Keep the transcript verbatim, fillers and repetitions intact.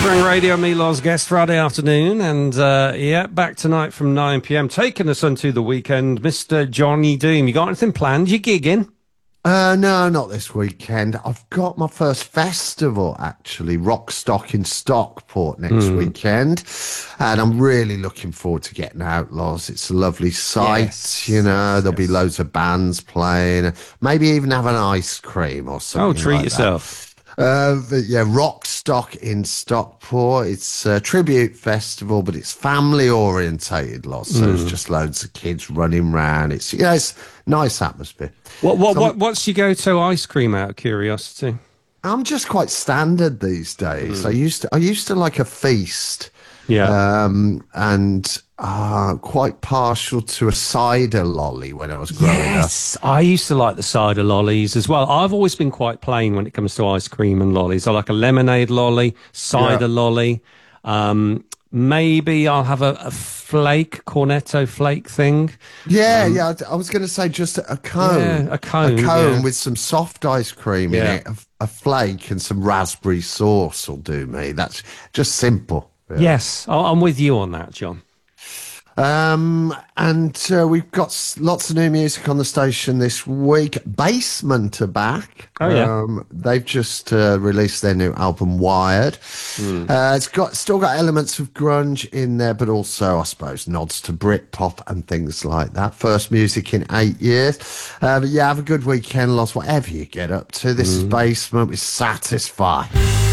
Spring Radio, Milos guest Friday afternoon, and uh, yeah, back tonight from nine p.m. Taking us onto the weekend, Mister Johnny Doom. You got anything planned? You gigging? Uh, no, not this weekend. I've got my first festival, actually, Rockstock in Stockport next Mm. weekend. And I'm really looking forward to getting out, Loz. It's a lovely sight, Yes, you know. yes, There'll yes. be loads of bands playing. Maybe even have an ice cream or something Oh, treat like yourself. that. Uh, but yeah, Rockstock in Stockport. It's a tribute festival, but it's family orientated, Loz. So it's just loads of kids running around. It's, yeah, it's nice atmosphere. What what So what what's your go-to ice cream? Out of curiosity. I'm just quite standard these days. I used to, I used to like a feast, Yeah. um, and uh, quite partial to a cider lolly when I was growing up. Yes, I used to like the cider lollies as well. I've always been quite plain when it comes to ice cream and lollies. I like a lemonade lolly, cider Yeah. lolly. Um, maybe I'll have a, a flake, cornetto flake thing. Yeah, yeah. I, I was going to say just a cone, Yeah, a cone, a cone yeah. with some soft ice cream Yeah. in it, a, a flake, and some raspberry sauce will do me. That's just simple. Yeah. Yes, I- I'm with you on that, John. Um, and uh, we've got s- lots of new music on the station this week. Basement are back. Oh, yeah. Um, they've just uh, released their new album, Wired. Uh, it's got still got elements of grunge in there, but also, I suppose, nods to Britpop and things like that. First music in eight years. Uh, but yeah, have a good weekend, Lost, whatever you get up to. This is Basement with Satisfy.